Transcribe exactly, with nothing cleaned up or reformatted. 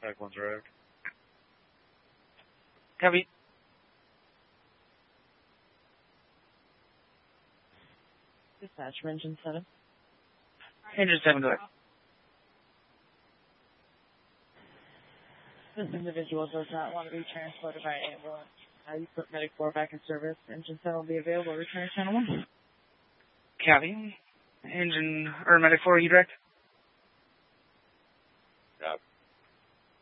Back one direct. Copy. Dispatch for engine seven. Engine seven, go ahead. This individual does not want to be transported by ambulance. Uh, you put Medic four back in service. Engine seven will be available. Return channel one. Copy. Engine, or Medic four, you direct?